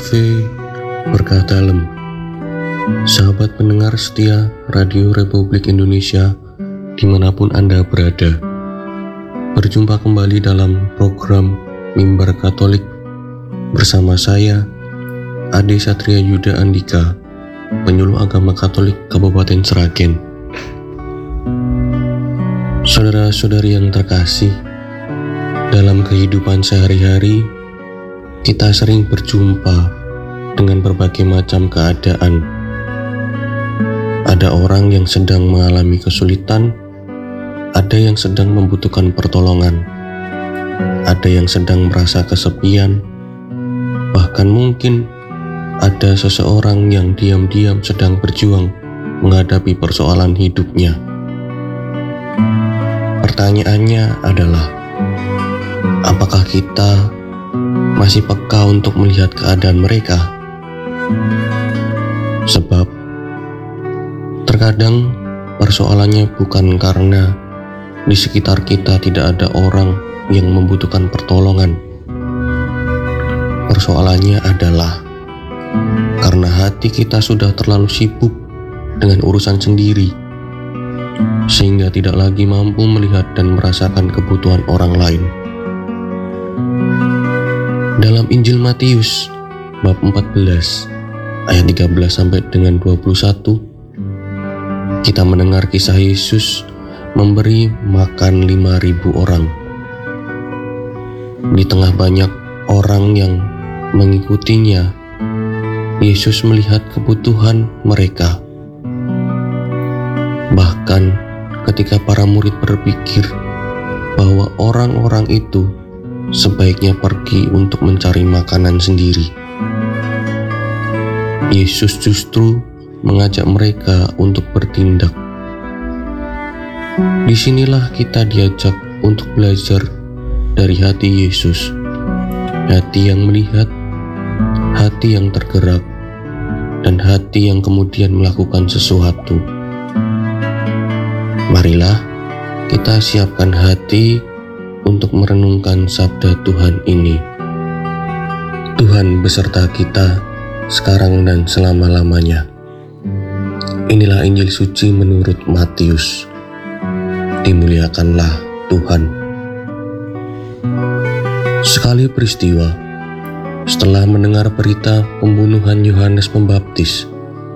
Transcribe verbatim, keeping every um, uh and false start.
Cafe Berkah Dalam. Sahabat pendengar setia Radio Republik Indonesia dimanapun Anda berada, berjumpa kembali dalam program Mimbar Katolik bersama saya Ade Satria Yuda Andika, penyuluh agama Katolik Kabupaten Sragen. Saudara-saudari yang terkasih, dalam kehidupan sehari-hari kita sering berjumpa dengan berbagai macam keadaan. Ada orang yang sedang mengalami kesulitan, ada yang sedang membutuhkan pertolongan, ada yang sedang merasa kesepian, bahkan mungkin ada seseorang yang diam-diam sedang berjuang menghadapi persoalan hidupnya. Pertanyaannya adalah, apakah kita masih peka untuk melihat keadaan mereka? Sebab terkadang persoalannya bukan karena di sekitar kita tidak ada orang yang membutuhkan pertolongan. Persoalannya adalah karena hati kita sudah terlalu sibuk dengan urusan sendiri, sehingga tidak lagi mampu melihat dan merasakan kebutuhan orang lain. Dalam Injil Matius bab empat belas ayat tiga belas sampai dengan dua puluh satu, kita mendengar kisah Yesus memberi makan lima ribu orang. Di tengah banyak orang yang mengikutinya, Yesus melihat kebutuhan mereka. Bahkan ketika para murid berpikir bahwa orang-orang itu sebaiknya pergi untuk mencari makanan sendiri, Yesus justru mengajak mereka untuk bertindak. Disinilah kita diajak untuk belajar dari hati Yesus, hati yang melihat, hati yang tergerak, dan hati yang kemudian melakukan sesuatu. Marilah kita siapkan hati untuk merenungkan sabda Tuhan ini. Tuhan beserta kita sekarang dan selama-lamanya. Inilah Injil suci menurut Matius. Dimuliakanlah Tuhan. Sekali peristiwa, setelah mendengar berita pembunuhan Yohanes Pembaptis,